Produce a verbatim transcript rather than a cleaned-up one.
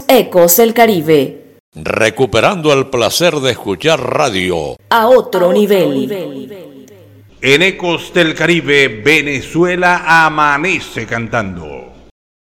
Ecos del Caribe. Recuperando el placer de escuchar radio a otro, a nivel. otro nivel. En Ecos del Caribe, Venezuela amanece cantando.